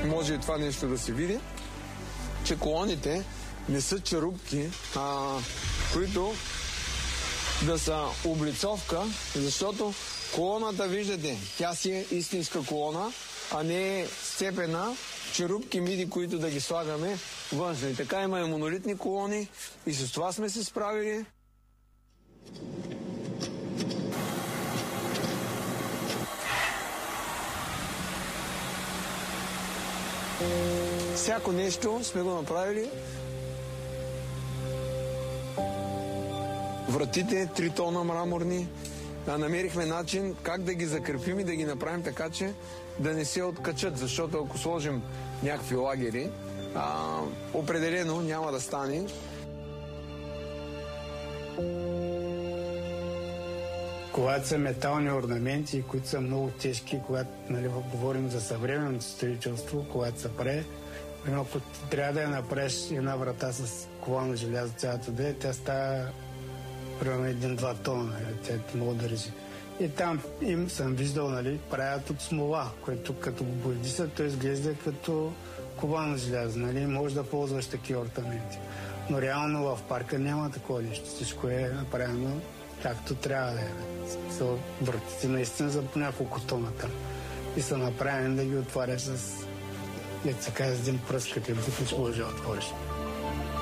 може и това нещо да се види, че колоните не са черупки, които да са облицовка, защото колоната, виждате, тя си е истинска колона, а не е сцепена черупки миди, които да ги слагаме външно. И така има и монолитни колони и с това сме се справили. Всяко нещо сме го направили. Вратите 3 тона мраморни. Намерихме начин как да ги закрепим и да ги направим така, че да не се откачат, защото ако сложим някакви лагери, определено няма да стане. Когато са метални орнаменти, които са много тежки, когато говорим за съвременното строителство, когато се прави, ако трябва да я направиш една врата с колана желязо цялата да е, тя става примерно 1-2 тона, тя много държи. И там съм виждал, правят от смола, което като го боядисат, то изглежда като ковано желязо, може да ползваш такива орнаменти. Но реално в парка няма такова нещо. Всичко е направено както трябва да е. Вратите наистина за по няколко тона там. И са направени да ги отваряш с един пръст, като бутиш може да отвориш.